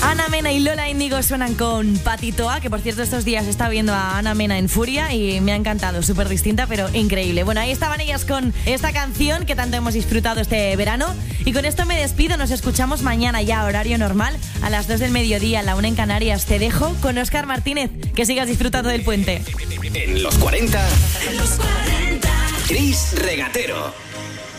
Ana Mena y Lola Índigo suenan con Patitoa, que por cierto estos días está viendo a Ana Mena en Furia y me ha encantado, súper distinta pero increíble. Bueno, ahí estaban ellas con esta canción que tanto hemos disfrutado este verano y con esto me despido, nos escuchamos mañana ya horario normal a las 2 del mediodía, a la 1 en Canarias. Te dejo con Óscar Martínez, que sigas disfrutando del puente. En los 40, Chris Regatero.